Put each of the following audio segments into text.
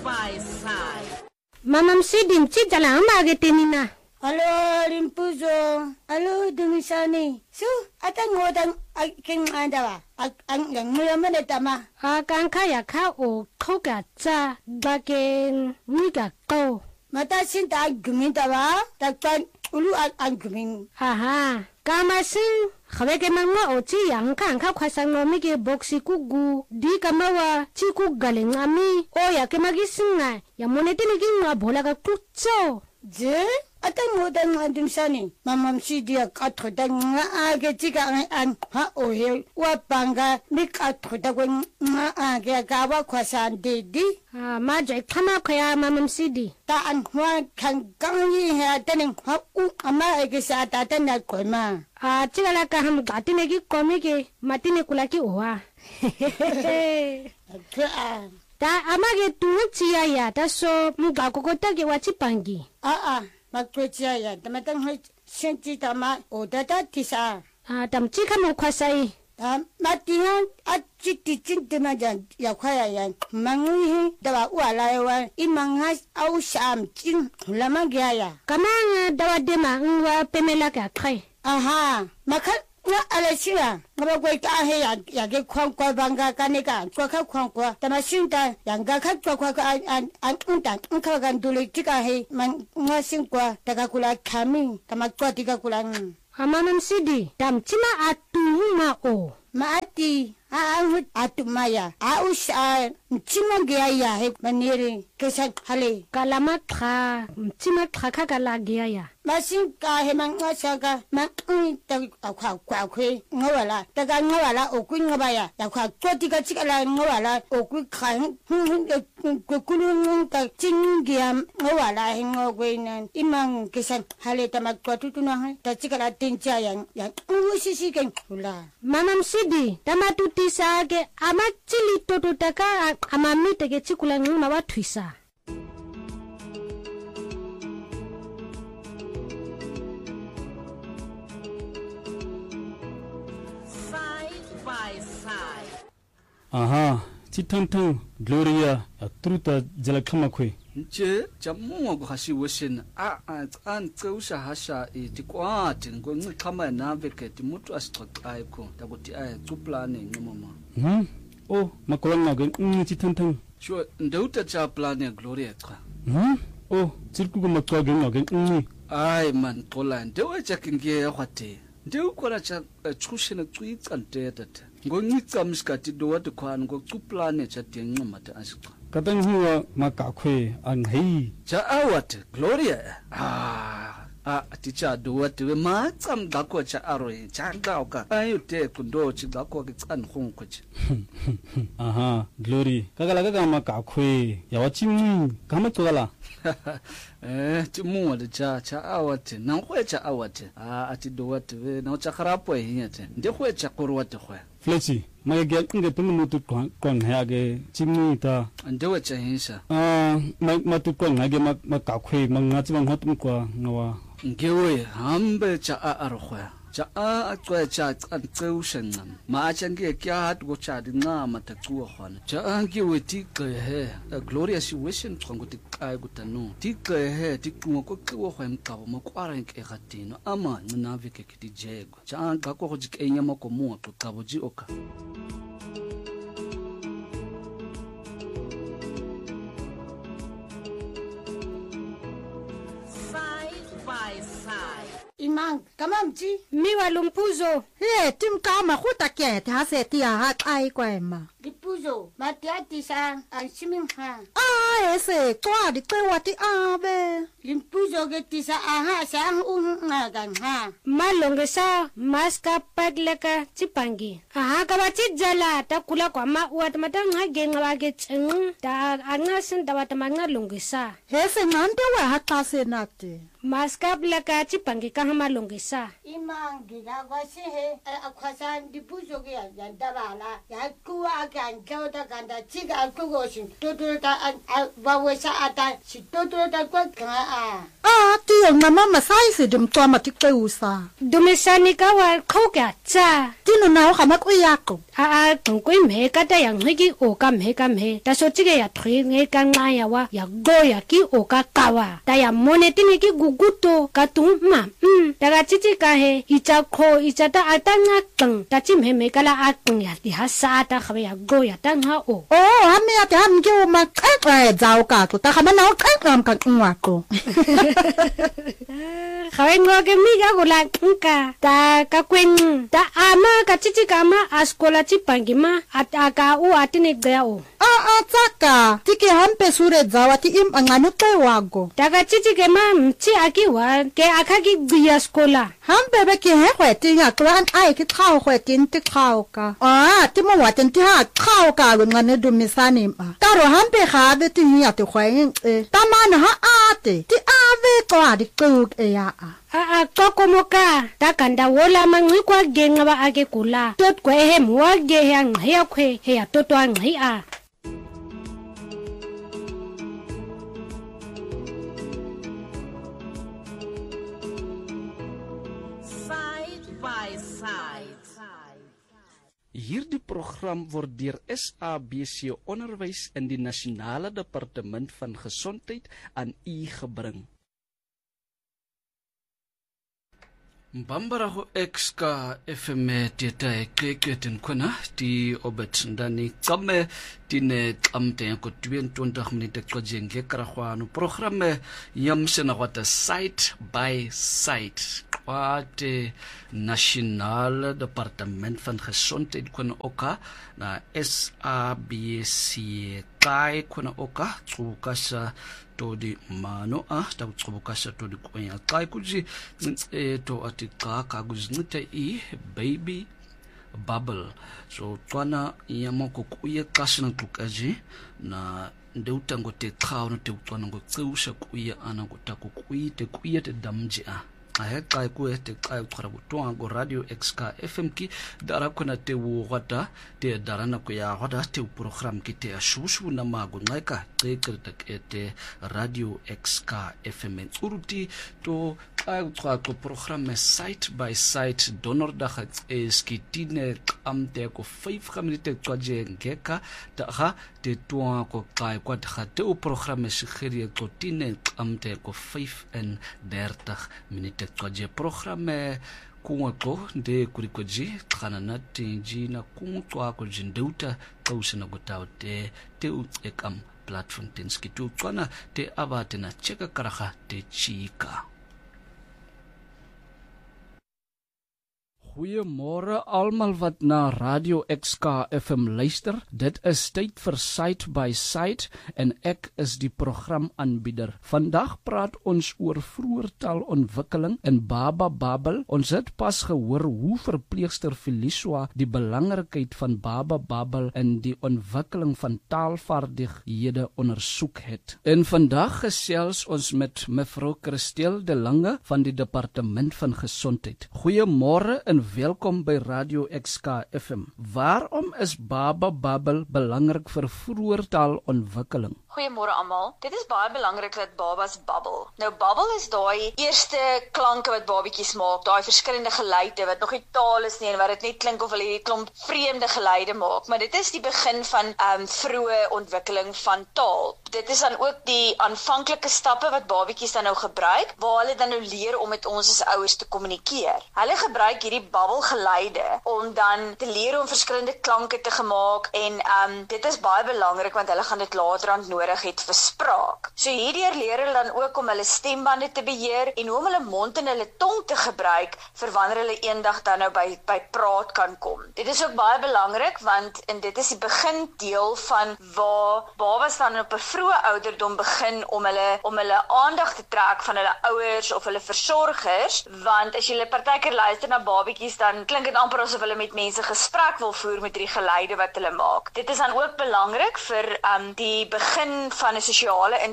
by side. Mama Msidi mchijala amagetenina. Alo limpuzo, alo dumisani. Su, ata ngodang king andawa. Ang nguyamane tama. Kanka ya ka o koga za bagen niga ko. Mata sinta gumintawa, takpan ulu ang gumin. Aha, kamasin. Khaweke mangwa o chi yang kan ka khwasang no mi ke boxi kugu di kamawa chi ku galengami o ya ke magisinga ya monete ni kinga bola ka kutso je ata ngodan ngandin sani mamam si dia katho da nga age chiga an ha o he wa panga mi katho da nga age ga wa khwasan de di ma jai khama khya mamam sidi ta an hwa kan gang yi ha tanin ha u ama age sa ta ta na ko ma chigala ka ham gatine ki komi ke matine kula ki owa ta amage tu chia ya ta so mga kokota ke wachi pangi magpechia ya tamatang ho senti tama o data tisa tam chi kham khwasai matihan achi tichin tena jan ya khaya ya mangi dawa wala wa imanga au sham chin lama gya ya kamang dawa dema ngwa pemela ka khai maka nga alashira ngaba kwai ta he ya ge khwang kwa banga kaneka kwa kha khwang kwa tamashinta yanga kha kwa an unta nkha ga ndule tika he man nga sinkwa takakula khami tamakwa tika kula Mamam Sidi tam chima atu ma o maati atumaya ausha chima gya ya he manere kesa hale kalama kha chima kha kala gya ya masin ka he manga saka ma ta kwa kwe ngawala daga ngawala okui ngabaya ya kwa kwati ka chikala ngawala okui khan ko kulung ka chingia ngawala he ngogwe nan imang kesa hale tamakwa tutuna ha ta chikala tincha ya usisi ken kula Mamam Sidi tamatu tisa ke ama chili totutaka ama mite ke chikula nguma wa twisa Aha, chitantang Gloria atruta jalakama kwe. Nche jamu hashi weshin an tsausha hasha tikwa tingo ngikama na veke timutu asitrai ko takuti tuplane ngomama. Oh, makolanga gen chitantang. Sure, ndeuta cha plane Gloria kwa. Oh, chirkugo makwa gen Ai man tola ndewe chakinge yakwate. Ndewe kora cha chushena tsuitsante tata. Ngongitsa mskati dowa tekwana ngokuplane cha tengoma ta asikwa. Katanghuwa makakwe anghei. Cha awat Gloria. Ticha dowa tewe matsam gakwa cha aroe changa oka. Ayute kundo chigakwa kitsan khonkoche. Aha, Glory. Kagala makakwe yawachimi kama togala. Timu wada cha awate na khwe cha awate ati dowa tewe na cha kharapo hinyate nde khwe cha korwate khwe Flechi magya nge penu mutu kon hage chimi ta ndewe cha hinsa matu kon hage makakwe mangachi mangotum kwa ngawa ngewe hambe cha arkhwe cha atwa cha tseushen ma change kya hat go cha dinga matakua khwana cha ngewe tikhe Gloria si wishin tsanguti kai gutanu tikhe tikuma ko kwo khwem kabo makwara nke gatino ama nna vike kitijego cha ngakho go jikenya makomo to kabo ji oka Imang kamamchi miwa lumpuzo tim kama khuta ke ta se ti ha ai kwema lipuzo matiati sa ansimin ha ese twa di twa ti be limpuzo ke tisa aha sang ngagan ha malongesa maska padleka chipangi aha ka batijala ta kula kwa ma wat matang ha genga wa ke tseng ta angasin ta wat manga longesa hese ngante wa ha ta se nakte maska bleka chipangi ka hama longesa imang giga wasi he akhasan lipuzo ke ya dabala ya kuwa Kanjau da kanda chiga akugo sin toto da wawesa ata si toto da kwa ka Tiyo nga mama size dim tua matikeusa. Dumisani ka wa khoka cha. Tino na ka makuyako. Tungkui me ka ta yang hiki o ka me ta so chige ya thri nge ka nga ya wa ya go ya ki o ka kawa. Ta ya mone tini ki guguto ka tu ma. Ta ga chichi ka he icha kho icha ta ata nga tang. Ta chi me ka la atang ya ti ha sa ta kha ya go ya ta nga o. Hame ya ta ham ke ma ka zao ka ko ta kama na ka ram ka ngwa ko. Khawen ngo ke mi ga gola ka ta ka kwen ta ama ka chichi ka ma askola chi pangima ataka u atine gya o tsaka tiki hampe sure zawa ti im anganu tai wago ta ka chichi ke ma mchi aki wa ke akha ki gya skola hampe be ki he khweti ya klan ai ki khao khwetin ti khao ka ti mo waten ti ha khao ka ngane dumisani ma taro hampe kha be ti ya ti khwain ta man ha ate ti ave ko adi kuk ya kokomoka takanda wola mangwi kwa genga ba ake kula tot kwe he mwa ge he ngaya kwe he toto ngai a Side by side. Hierdie program word deur SABC Onderwys en die Nasionale Departement van Gesondheid aan u gebring. Mbambarago XK FM teta keketen kona di obet ndani kame tine kamte ko 22 minute ko jenge karagwano programme yamsena wata side by side kwate Nasionale Departement van Gesondheid kona oka na SABC kai kona oka tsukasa todi mano ta tsubukasa todi kwenya kai kuji to atika kaguznita baby bubble so twana yamoko kuye kasna tukaji na ndeutango te khawno te twana ngo tseusha kuye ana kutako kuye te damji kai ku te kai khara butwa go radio XK FM ki dara kona te wota te darana ku ya wada te program ki te ashushu na mago ngaika te radio XK FM uruti to kai ko program site by site donderdag is ki tine amte ko 5 minute twaje ngeka ta ha te twa ko kai kwat te program se gere ko tine amte ko 35 minute kwaje programme kuwako de kurikoji kanana tinji na kumutwa ko jindeuta kausena gotaute te ekam platform tenski tu kwana te abate na cheka karaga te chika. Goeiemôre almal wat na Radio XK FM luister. Dit is tyd vir Side by Side en ek is die programaanbieder. Vandag praat ons oor vroeërtaalontwikkeling en Baba Babel. Ons het pas gehoor hoe verpleegster Feliswa die belangrikheid van Baba Babel en die ontwikkeling van taalvaardighede ondersoek het. En vandag gesels ons met mevrou Christel de Lange van die Departement van Gesondheid. Goeiemôre en welkom by Radio XK FM. Waarom is Baba Babel belangrik vir vroeërtaalontwikkeling? Goeiemôre almal. Dit is baie belangrik dat babas babbel. Nou babbel is daai eerste klanke wat babatjies maak, daai verskillende geluide wat nog nie taal is nie en wat dit net klink of hulle 'n klomp vreemde geluide maak, maar dit is die begin van vroeë ontwikkeling van taal. Dit is dan ook die aanvanklike stappe wat babatjies dan nou gebruik, waar hulle dan nou leer om met ons as ouers te kommunikeer. Hulle gebruik hierdie babbelgeluide om dan te leer om verskillende klanke te gemaak en dit is baie belangrik want hulle gaan dit later aan nodig het vir spraak. So hierdeur leer hulle dan ook om hulle stembande te beheer en hoe om hulle mond en hulle tong te gebruik vir wanneer hulle eendag dan nou by praat kan kom. Dit is ook baie belangrik want dit is die begindeel van waar babas dan op 'n vroeë ouderdom begin om hulle aandag te trek van hulle ouers of hulle versorgers, want as jy partykeer luister na babatjies dan klink dit amper asof hulle met mense gesprek wil voer met die geluide wat hulle maak. Dit is dan ook belangrik vir die begin van 'n sosiale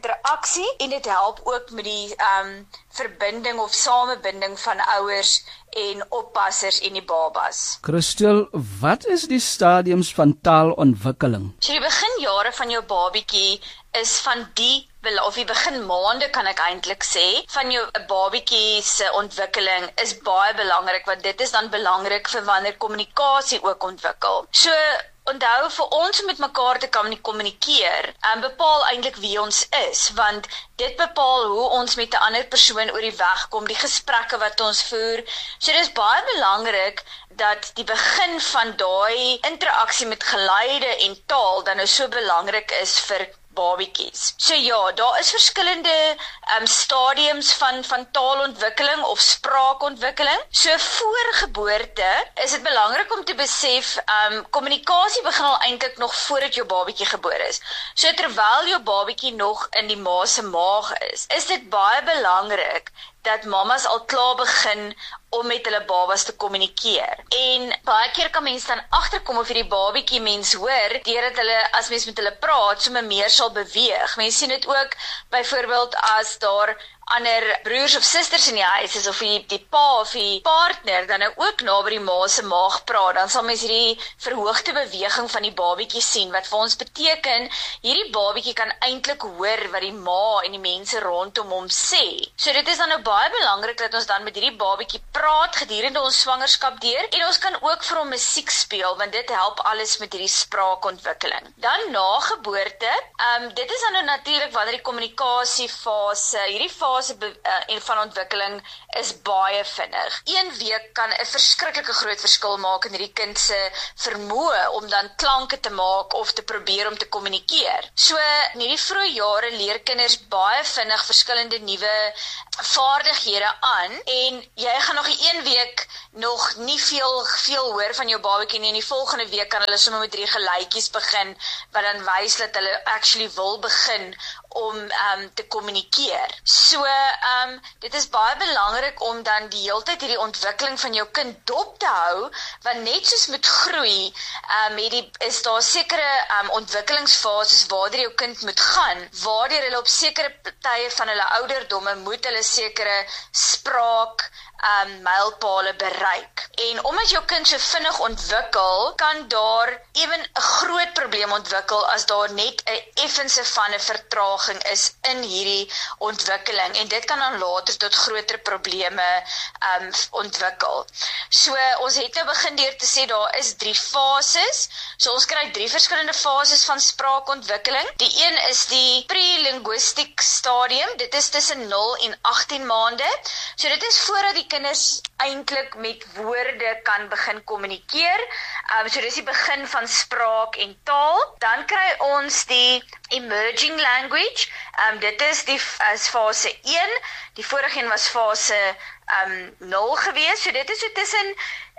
interaksie en dit help ook met die verbinding of samebinding van ouers en oppassers en die babas. Christel, wat is die stadiums van taalontwikkeling? So die beginjare van jou babietjie is van die beginmaande kan ek eintlik sê, van jou babietjie se ontwikkeling is baie belangrik, want dit is dan belangrik vir wanneer kommunikasie ook ontwikkel. So onthou, vir ons om met mekaar te kan kommunikeer, bepaal eintlik wie ons is, want dit bepaal hoe ons met 'n ander persoon oor die weg kom, die gesprekke wat ons voer. So dis baie belangrik dat die begin van daai interaksie met geluide en taal dan nou so belangrik is vir babietjies. So ja, daar is verskillende stadiums van taalontwikkeling of spraakontwikkeling. So voor geboorte is dit belangrik om te besef, kommunikasie begin al eintlik nog voordat jou babietjie gebore is. So terwyl jou babietjie nog in die ma se maag is dit baie belangrik dat mamas al klaar begin om met hulle babas te kommunikeer. En baie keer kan mense dan agterkom of hierdie babietjie mens hoor, deurdat hulle, as mens met hulle praat, sommer meer sal beweeg. Mense sien dit ook byvoorbeeld as daar ander broers of susters in die huis is, of die pa of die partner dan nou ook naby die ma se maag praat, dan sal mens hierdie verhoogde beweging van die babietjie sien, wat vir ons beteken, hierdie babietjie kan eintlik hoor wat die ma en die mense rondom hom sê. So dit is dan nou baie belangrik dat ons dan met hierdie babietjie praat gedurende ons swangerskap deur, en ons kan ook vir hom musiek speel, want dit help alles met hierdie spraakontwikkeling. Dan na geboorte, dit is dan nou natuurlik wanneer die kommunikasiefase, hierdie fase van ontwikkeling is baie vinnig. 1 week kan 'n verskriklike groot verskil maak in hierdie kind se vermoë om dan klanke te maak of te probeer om te kommunikeer. So in hierdie vroeë jare leer kinders baie vinnig verskillende nuwe vaardighede aan, en jy gaan nog 1 week nog nie veel hoor van jou babatjie nie, en die volgende week kan hulle sommer met 3 geluitjies begin, wat dan wys dat hulle actually wil begin om te kommunikeer. So, dit is baie belangrik om dan die hele tyd hierdie ontwikkeling van jou kind dop te hou, want net soos met groei, is daar sekere ontwikkelingsfases waardeur jou kind moet gaan, waardeur hulle op sekere tye van hulle ouderdomme moet hulle sekere spraak mylpale bereik. En omdat jou kind so vinnig ontwikkel, kan daar ewen 'n groot probleem ontwikkel as daar net 'n effense van 'n vertraging is in hierdie ontwikkeling, en dit kan dan later tot groter probleme ontwikkel. So ons het nou begin deur te sê daar is 3 fases. So ons kry 3 verskillende fases van spraakontwikkeling. Die een is die pre-linguistic stadium. Dit is tussen 0 en 18 maande. So dit is voordat die kinders eintlik met woorde kan begin kommunikeer. So dis die begin van spraak en taal. Dan kry ons die emerging language. Dit is fase 1. Die vorige een was fase 0 gewees. So dit is so tussen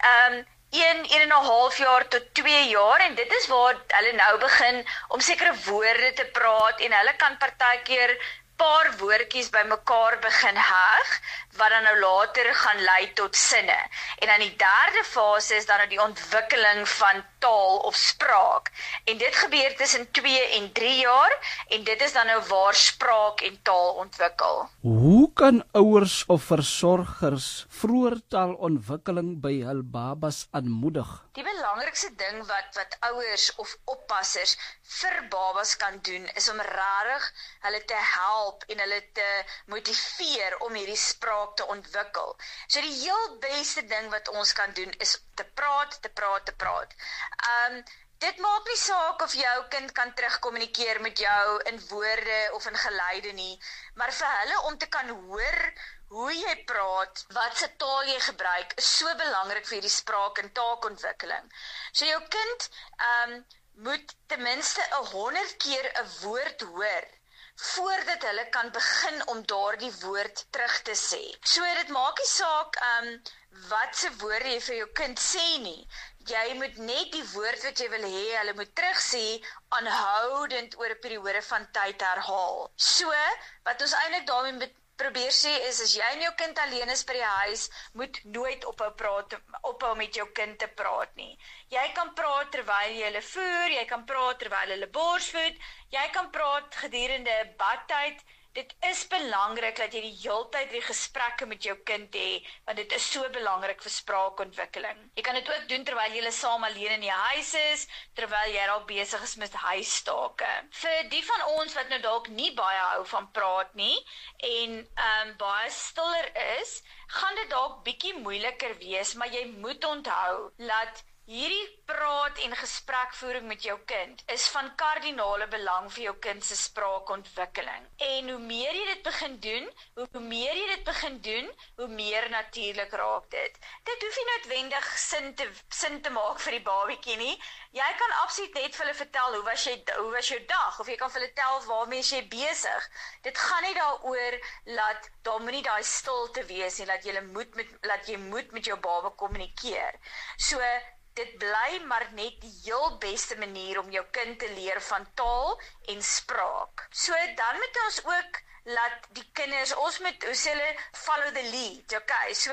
1,5 jaar tot 2 jaar, en dit is waar hulle nou begin om sekere woorde te praat, en hulle kan partykeer paar woordjies by mekaar begin heg, wat dan nou later gaan lei tot sinne. En dan die derde fase is dan nou die ontwikkeling van taal of spraak. En dit gebeur tussen 2 en 3 jaar, en dit is dan nou waar spraak en taal ontwikkel. Hoe kan ouers of versorgers vroeër taalontwikkeling by hul babas aanmoedig? Die belangrikste ding wat ouers of oppassers vir babas kan doen, is om regtig hulle te help en hulle te motiveer om hierdie spraak te ontwikkel. So die heel beste ding wat ons kan doen is te praat. Dit maak nie saak of jou kind kan terugkommunikeer met jou in woorde of in geluide nie, maar vir hulle om te kan hoor hoe jy praat, wat se taal jy gebruik, is so belangrik vir hierdie spraak en taakontwikkeling. So jou kind moet ten minste 100 keer 'n woord hoor voordat hulle kan begin om daardie woord terug te sê. So dit maak nie saak wat se woorde jy vir jou kind sê nie. Jy moet net die woord wat jy wil hê, hulle moet terugsê, aanhoudend oor 'n periode van tyd herhaal. So, wat ons eintlik daarmee probeer sê is as jy en jou kind alleen is by die huis, moet nooit ophou met jou kind te praat nie. Jy kan praat terwyl jy hulle voer, jy kan praat terwyl hulle borsvoed, jy kan praat gedurende badtyd. Dit is belangrik dat jy die heeltyd die gesprekke met jou kind hê, want dit is so belangrik vir spraakontwikkeling. Jy kan dit ook doen terwyl jy saam alleen in die huis is, terwyl jy dalk besig is met huistake. Vir die van ons wat nou dalk nie baie hou van praat nie en baie stiller is, gaan dit dalk bietjie moeiliker wees, maar jy moet onthou dat hierdie praat en gesprekvoering met jou kind is van kardinale belang vir jou kind se spraakontwikkeling. En hoe meer jy dit begin doen, hoe meer natuurlik raak dit. Dit hoef nie noodwendig sin te maak vir die babietjie nie. Jy kan absoluut net vir hulle vertel hoe was jou dag, of jy kan vir hulle tel waarmee jy besig. Dit gaan nie daaroor dat daar moet nie daai stilte wees nie, dat jy moet met jou baba kommunikeer. So dit bly maar net die heel beste manier om jou kind te leer van taal en spraak. So dan moet ons ook laat die kinders, ons moet, hoe sê hulle, follow the lead, okay, so,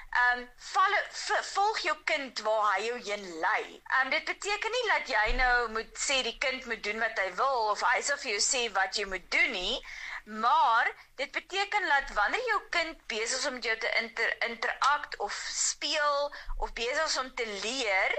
volg jou kind waar hy jou heen lei. Dit beteken nie dat jy nou moet sê die kind moet doen wat hy wil, of hy sal vir jou sê wat jy moet doen nie, maar dit beteken dat wanneer jou kind besig is om met jou te interact of speel of besig is om te leer,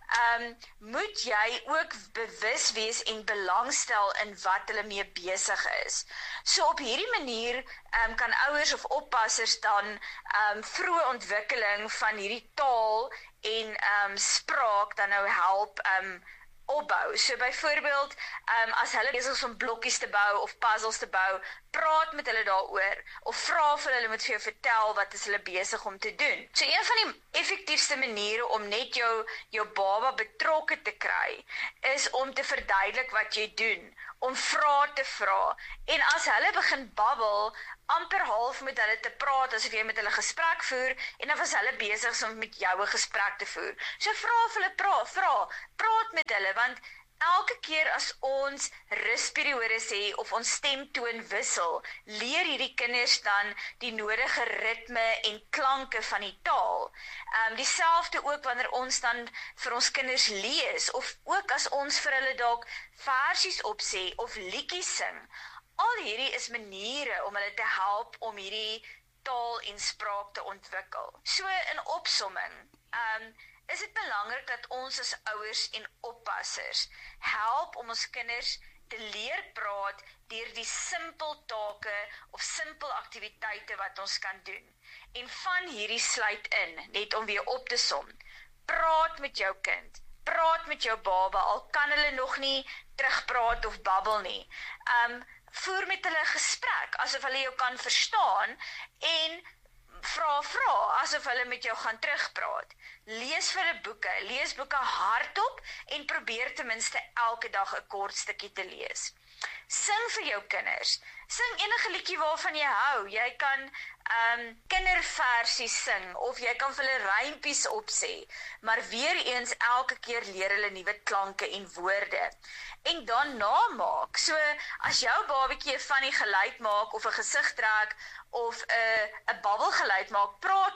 moet jy ook bewus wees en belangstel in wat hulle mee besig is. So op hierdie manier kan ouers of oppassers dan vroeë ontwikkeling van hierdie taal en spraak dan nou help opbou. So byvoorbeeld, as hulle besig is om blokkies te bou of puzzles te bou, praat met hulle daaroor of vra vir hulle moet vir jou vertel wat is hulle besig om te doen. So een van die effektiefste maniere om net jou baba betrokke te kry, is om te verduidelik wat jy doen, om vrae te vra. En as hulle begin babbel, amper half met hulle te praat, asof jy met hulle gesprek voer, en of as hulle besig is om met jou 'n gesprek te voer. So vra of hulle praat met hulle, want elke keer as ons rusperiodes hê of ons stemtoon wissel, leer hierdie kinders dan die nodige ritme en klanke van die taal. Dieselfde ook wanneer ons dan vir ons kinders lees, of ook as ons vir hulle dalk versies opsê of liedjies sing. Al hierdie is maniere om hulle te help om hierdie taal en spraak te ontwikkel. So in opsomming, is dit belangrik dat ons as ouers en oppassers help om ons kinders te leer praat deur die simpel take of simpel aktiwiteite wat ons kan doen. En van hierdie sluit in, net om weer op te som, praat met jou kind, praat met jou baba, al kan hulle nog nie terugpraat of babbel nie. Voer met hulle gesprek, asof hulle jou kan verstaan, en vra, asof hulle met jou gaan terugpraat. Lees vir hulle boeke, lees boeke hardop, en probeer ten minste elke dag 'n kort stukkie te lees. Sing vir jou kinders, sing enige liedjie waarvan jy hou, jy kan kinderversies sing, of jy kan vir hulle rympies opsê, maar weer eens elke keer leer hulle nuwe klanke en woorde. En dan namaak, so as jou babatjie 'n funny geluid maak, of 'n gesig trek, of 'n babbelgeluid maak,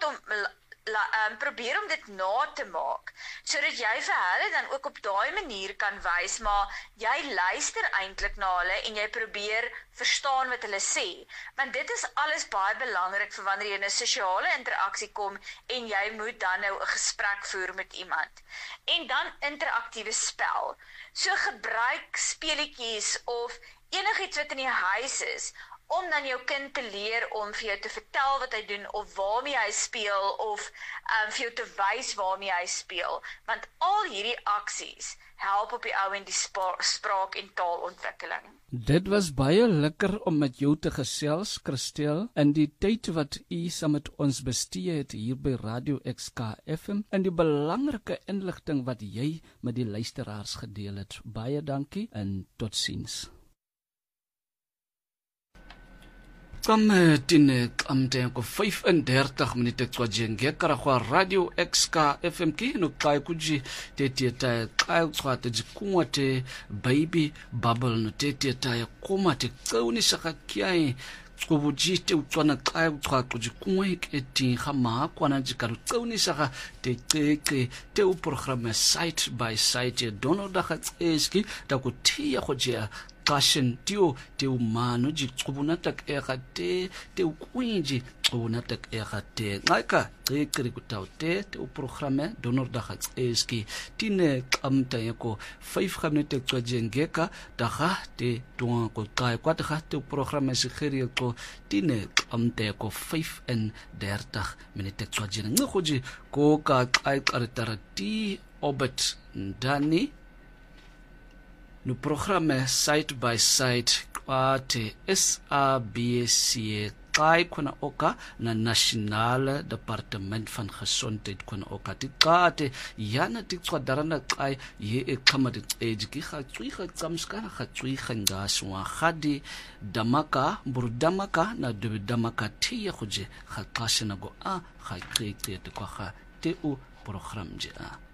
probeer om dit na te maak, sodat jy vir hulle dan ook op daai manier kan wys, maar jy luister eintlik na hulle, en jy probeer verstaan wat hulle sê, want dit is alles baie belangrik vir wanneer jy in 'n sosiale interaksie kom, en jy moet dan nou 'n gesprek voer met iemand. En dan interaktiewe spel, so gebruik speletjies, of enigiets wat in die huis is, om dan jou kind te leer om vir jou te vertel wat hy doen, of waarmee hy speel, of vir jou te wys waarmee hy speel, want al hierdie aksies help op die ou en die spraak en taalontwikkeling. Dit was baie lekker om met jou te gesels, Christel, in die tyd wat u saam met ons bestee het hier by Radio XK FM, en die belangrike inligting wat jy met die luisteraars gedeel het. Baie dankie en totsiens. Kamtenko 35 minute kwa jengekara kwa Radio XK FM kino kai kuji tete kai kwa te jikungwa te baby bubble no tete ta kuma te kauni saka kiai tsubuji te utswana qai utswaqo ji kungwe ke ting ga ma kwana ji ka tsaunisa ga te te u program site by site dono da ga tseski da ku tia go ja kashin tio te umano ji tsubuna tak ega te ukwinji tsubuna tak ega te ngaka qeqri kutaute te u programme donor da ga tseski tine qamta yako 5 minute tswajengeka da ga te tuang ko kai kwa ga te programme se khiri ko tine qamta yako 35 minute tswajeng ngoji ko ka kai qartarati obet ndani no programme site by site kwate SABC kai kuna oka na Nationale Departement van Gesondheid kuna oka ti kate yana ti tswadarana kai ye e kamadi ejiki ga tsui ga tsamskana ga tsui ga ngaswa gadi damaka burudamaka na dubidamaka ti ya goje ga qashina go a ga qeqe te kwa ga te o program je a